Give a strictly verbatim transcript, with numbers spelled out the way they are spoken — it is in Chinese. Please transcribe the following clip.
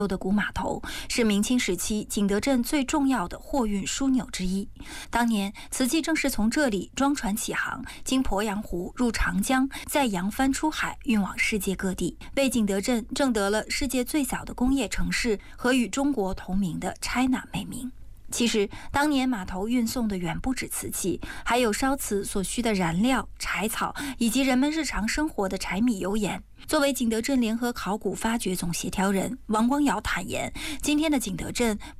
的古码头，是明清时期景德镇最重要的货运枢纽之一。当年瓷器正是从这里装船起航，经鄱阳湖入长江，再扬帆出海，运往世界各地，为景德镇挣得了世界最早的工业城市和与中国同名的 China 美名。其实，当年码头运送的远不止瓷器，还有烧瓷所需的燃料、柴草，以及人们日常生活的柴米油盐。作为景德镇联合考古发掘总协调人，王光尧坦言，今天的景德镇